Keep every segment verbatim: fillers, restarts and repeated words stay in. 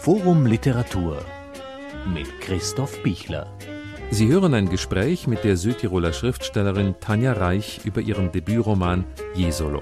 Forum Literatur mit Christoph Bichler. Sie hören ein Gespräch mit der Südtiroler Schriftstellerin Tanja Reich über ihren Debütroman Jesolo.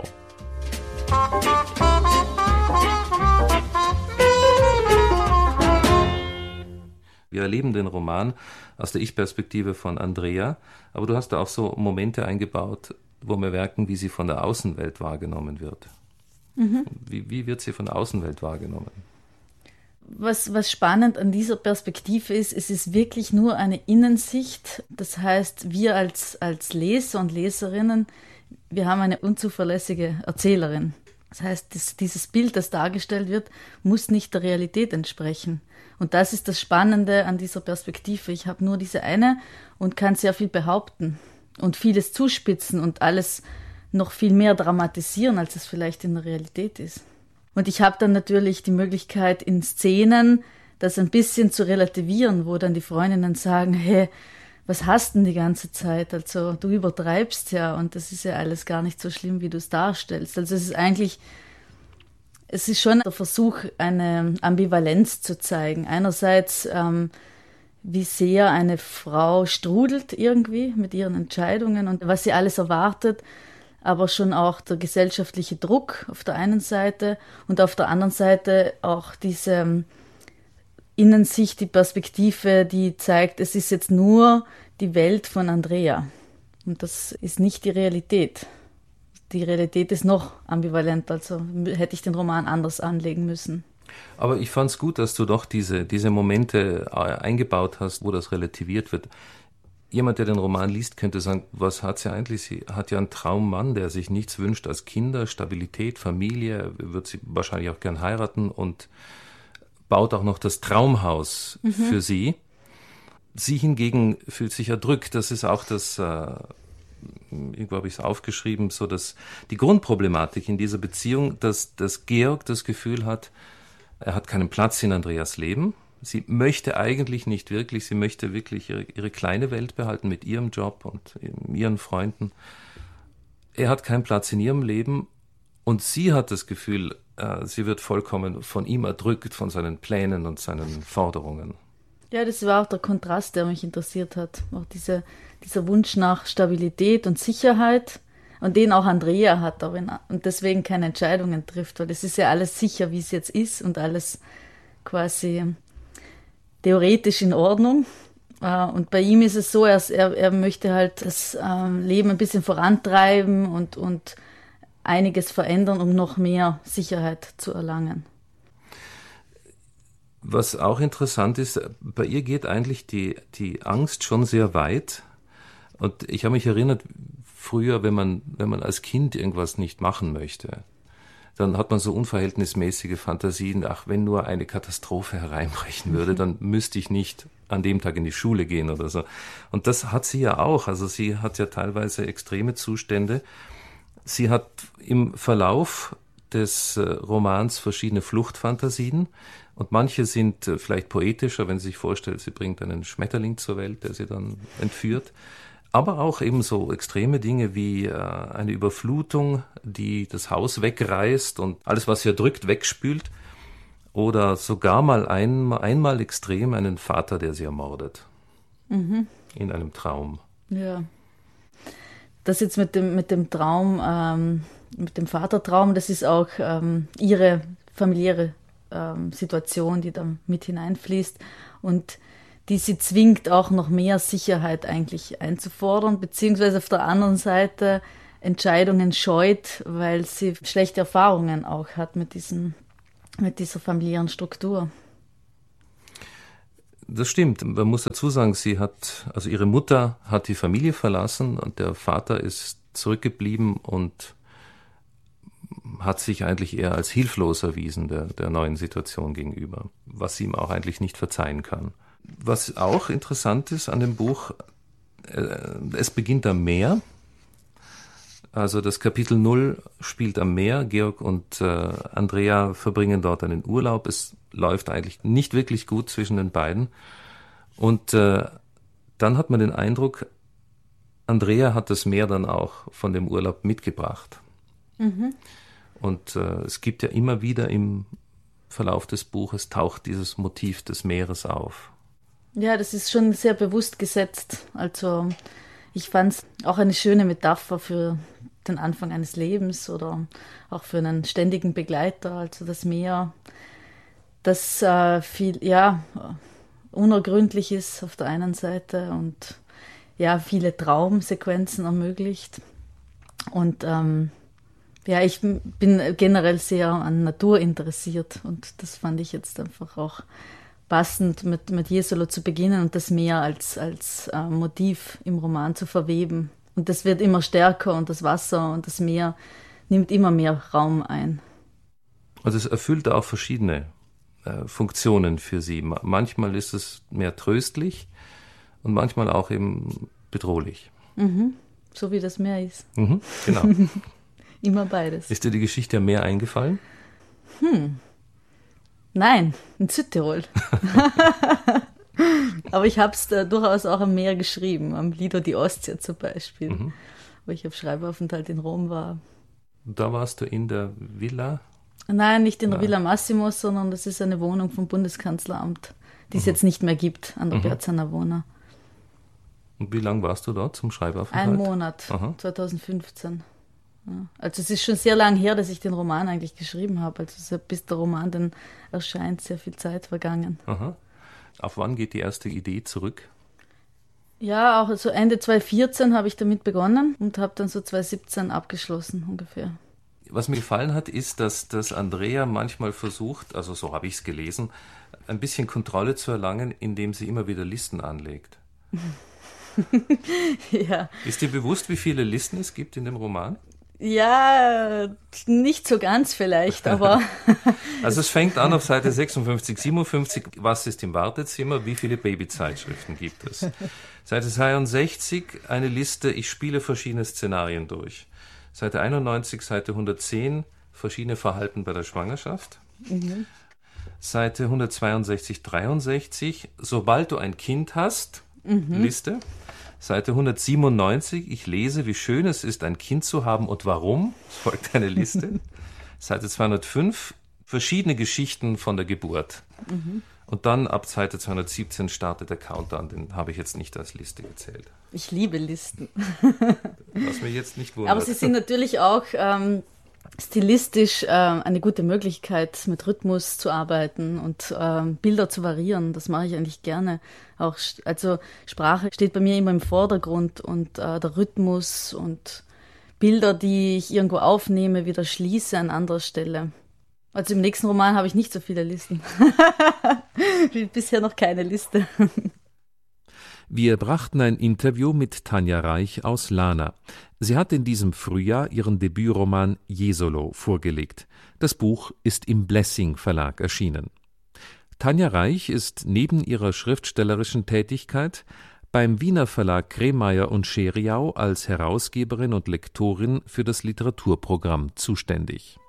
Wir erleben den Roman aus der Ich-Perspektive von Andrea, aber du hast da auch so Momente eingebaut, wo wir merken, wie sie von der Außenwelt wahrgenommen wird. Mhm. Wie, wie wird sie von der Außenwelt wahrgenommen? Was, was spannend an dieser Perspektive ist, es ist wirklich nur eine Innensicht. Das heißt, wir als, als Leser und Leserinnen, wir haben eine unzuverlässige Erzählerin. Das heißt, das, dieses Bild, das dargestellt wird, muss nicht der Realität entsprechen. Und das ist das Spannende an dieser Perspektive. Ich habe nur diese eine und kann sehr viel behaupten und vieles zuspitzen und alles noch viel mehr dramatisieren, als es vielleicht in der Realität ist. Und ich habe dann natürlich die Möglichkeit, in Szenen das ein bisschen zu relativieren, wo dann die Freundinnen sagen, hey, was hast du denn die ganze Zeit? Also du übertreibst ja und das ist ja alles gar nicht so schlimm, wie du es darstellst. Also es ist eigentlich, es ist schon der Versuch, eine Ambivalenz zu zeigen. Einerseits, ähm, wie sehr eine Frau strudelt irgendwie mit ihren Entscheidungen und was sie alles erwartet, aber schon auch der gesellschaftliche Druck auf der einen Seite und auf der anderen Seite auch diese Innensicht, die Perspektive, die zeigt, es ist jetzt nur die Welt von Andrea. Und das ist nicht die Realität. Die Realität ist noch ambivalenter, also hätte ich den Roman anders anlegen müssen. Aber ich fand es gut, dass du doch diese, diese Momente eingebaut hast, wo das relativiert wird. Jemand, der den Roman liest, könnte sagen, was hat sie eigentlich? Sie hat ja einen Traummann, der sich nichts wünscht als Kinder, Stabilität, Familie, wird sie wahrscheinlich auch gern heiraten und baut auch noch das Traumhaus mhm. für sie. Sie hingegen fühlt sich erdrückt. Das ist auch das, äh, irgendwo habe ich es aufgeschrieben, so dass die Grundproblematik in dieser Beziehung, dass, dass Georg das Gefühl hat, er hat keinen Platz in Andreas Leben. Sie möchte eigentlich nicht wirklich, sie möchte wirklich ihre, ihre kleine Welt behalten mit ihrem Job und ihren Freunden. Er hat keinen Platz in ihrem Leben und sie hat das Gefühl, äh, sie wird vollkommen von ihm erdrückt, von seinen Plänen und seinen Forderungen. Ja, das war auch der Kontrast, der mich interessiert hat. Auch diese, dieser Wunsch nach Stabilität und Sicherheit und den auch Andrea hat darin und deswegen keine Entscheidungen trifft, weil es ist ja alles sicher, wie es jetzt ist und alles quasi theoretisch in Ordnung. Und bei ihm ist es so, er, er möchte halt das Leben ein bisschen vorantreiben und, und einiges verändern, um noch mehr Sicherheit zu erlangen. Was auch interessant ist, bei ihr geht eigentlich die, die Angst schon sehr weit. Und ich habe mich erinnert, früher, wenn man, wenn man als Kind irgendwas nicht machen möchte, dann hat man so unverhältnismäßige Fantasien, ach, wenn nur eine Katastrophe hereinbrechen würde, dann müsste ich nicht an dem Tag in die Schule gehen oder so. Und das hat sie ja auch, also sie hat ja teilweise extreme Zustände. Sie hat im Verlauf des Romans verschiedene Fluchtfantasien und manche sind vielleicht poetischer, wenn sie sich vorstellt, sie bringt einen Schmetterling zur Welt, der sie dann entführt. Aber auch eben so extreme Dinge wie äh, eine Überflutung, die das Haus wegreißt und alles, was sie erdrückt, wegspült. Oder sogar mal ein, einmal extrem einen Vater, der sie ermordet. Mhm. In einem Traum. Ja. Das jetzt mit dem, mit dem Traum, ähm, mit dem Vatertraum, das ist auch ähm, ihre familiäre ähm, Situation, die da mit hineinfließt. Und die sie zwingt, auch noch mehr Sicherheit eigentlich einzufordern, beziehungsweise auf der anderen Seite Entscheidungen scheut, weil sie schlechte Erfahrungen auch hat mit, diesen, mit dieser familiären Struktur. Das stimmt. Man muss dazu sagen, sie hat, also ihre Mutter hat die Familie verlassen und der Vater ist zurückgeblieben und hat sich eigentlich eher als hilflos erwiesen der, der neuen Situation gegenüber, was sie ihm auch eigentlich nicht verzeihen kann. Was auch interessant ist an dem Buch, äh, es beginnt am Meer. Also das Kapitel null spielt am Meer. Georg und äh, Andrea verbringen dort einen Urlaub. Es läuft eigentlich nicht wirklich gut zwischen den beiden. Und äh, dann hat man den Eindruck, Andrea hat das Meer dann auch von dem Urlaub mitgebracht. Mhm. Und äh, es gibt ja immer wieder im Verlauf des Buches taucht dieses Motiv des Meeres auf. Ja, das ist schon sehr bewusst gesetzt. Also ich fand es auch eine schöne Metapher für den Anfang eines Lebens oder auch für einen ständigen Begleiter. Also das Meer, das äh, viel, ja, unergründlich ist auf der einen Seite und ja, viele Traumsequenzen ermöglicht. Und ähm, ja, ich bin generell sehr an Natur interessiert und das fand ich jetzt einfach auch passend, mit, mit Jesolo zu beginnen und das Meer als, als äh, Motiv im Roman zu verweben. Und das wird immer stärker und das Wasser und das Meer nimmt immer mehr Raum ein. Also es erfüllt auch verschiedene äh, Funktionen für Sie. Manchmal ist es mehr tröstlich und manchmal auch eben bedrohlich. Mhm. So wie das Meer ist. Mhm, genau. Immer beides. Ist dir die Geschichte am Meer eingefallen? Hm. Nein, in Südtirol. Aber ich habe es durchaus auch am Meer geschrieben, am Lido di Ostia zum Beispiel, mhm. wo ich auf Schreibaufenthalt in Rom war. Da warst du in der Villa? Nein, nicht in der Nein. Villa Massimo, sondern das ist eine Wohnung vom Bundeskanzleramt, die es mhm. jetzt nicht mehr gibt, an der mhm. Piazza Navona. Und wie lange warst du dort zum Schreibaufenthalt? Ein Monat, Aha. zweitausendfünfzehn. Ja. Also es ist schon sehr lang her, dass ich den Roman eigentlich geschrieben habe. Also bis der Roman dann erscheint, sehr viel Zeit vergangen. Aha. Auf wann geht die erste Idee zurück? Ja, auch so Ende zweitausendvierzehn habe ich damit begonnen und habe dann so zweitausendsiebzehn abgeschlossen ungefähr. Was mir gefallen hat, ist, dass, dass Andrea manchmal versucht, also so habe ich es gelesen, ein bisschen Kontrolle zu erlangen, indem sie immer wieder Listen anlegt. Ja. Ist dir bewusst, wie viele Listen es gibt in dem Roman? Ja, nicht so ganz vielleicht, aber... Also es fängt an auf Seite sechsundfünfzig, siebenundfünfzig, was ist im Wartezimmer, wie viele Babyzeitschriften gibt es? Seite zweiundsechzig eine Liste, ich spiele verschiedene Szenarien durch. Seite einundneunzig, Seite hundertzehn, verschiedene Verhalten bei der Schwangerschaft. Mhm. Seite hundertzweiundsechzig, dreiundsechzig, sobald du ein Kind hast, mhm. Liste. Seite hundertsiebenundneunzig, ich lese, wie schön es ist, ein Kind zu haben und warum. Es folgt eine Liste. Seite zweihundertfünf, verschiedene Geschichten von der Geburt. Mhm. Und dann ab Seite zweihundertsiebzehn startet der Countdown, den habe ich jetzt nicht als Liste gezählt. Ich liebe Listen. Was mir jetzt nicht wundert. Aber sie sind natürlich auch ähm, stilistisch äh, eine gute Möglichkeit, mit Rhythmus zu arbeiten und ähm, Bilder zu variieren. Das mache ich eigentlich gerne. Auch, also Sprache steht bei mir immer im Vordergrund und äh, der Rhythmus und Bilder, die ich irgendwo aufnehme, wieder schließe an anderer Stelle. Also im nächsten Roman habe ich nicht so viele Listen. Bisher noch keine Liste. Wir brachten ein Interview mit Tanja Reich aus Lana. Sie hat in diesem Frühjahr ihren Debütroman Jesolo vorgelegt. Das Buch ist im Blessing Verlag erschienen. Tanja Reich ist neben ihrer schriftstellerischen Tätigkeit beim Wiener Verlag Kremeyer und Scheriau als Herausgeberin und Lektorin für das Literaturprogramm zuständig.